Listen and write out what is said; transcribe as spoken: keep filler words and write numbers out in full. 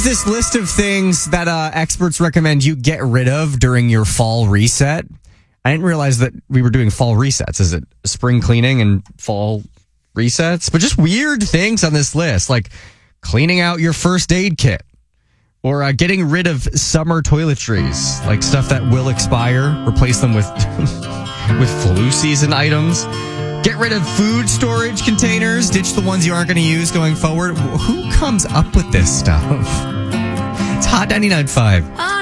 There's this list of things that uh, experts recommend you get rid of during your fall reset. I didn't realize that we were doing fall resets. Is it spring cleaning and fall resets? But just weird things on this list, like cleaning out your first aid kit or uh, getting rid of summer toiletries, like stuff that will expire. Replace them with with flu season items. Get rid of food storage containers. Ditch the ones you aren't going to use going forward. Who comes up with this stuff? It's Hot ninety-nine point five.